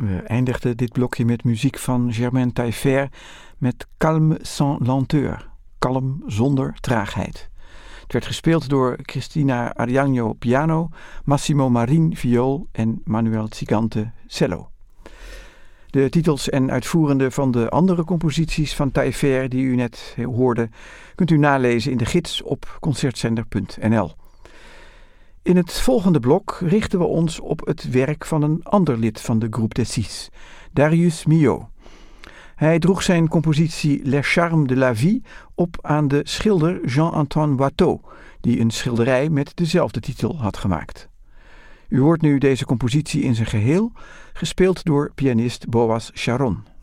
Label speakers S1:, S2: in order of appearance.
S1: We eindigden dit blokje met muziek van Germaine Taillefer met Calme sans lenteur, kalm zonder traagheid. Het werd gespeeld door Cristina Ariagno piano, Massimo Marin viool en Manuel Zigante cello. De titels en uitvoerenden van de andere composities van Taillefer die u net hoorde, kunt u nalezen in de gids op concertzender.nl. In het volgende blok richten we ons op het werk van een ander lid van de Groupe des Six, Darius Milhaud. Hij droeg zijn compositie Les Charmes de la Vie op aan de schilder Jean-Antoine Watteau, die een schilderij met dezelfde titel had gemaakt. U hoort nu deze compositie in zijn geheel, gespeeld door pianist Boaz Sharon.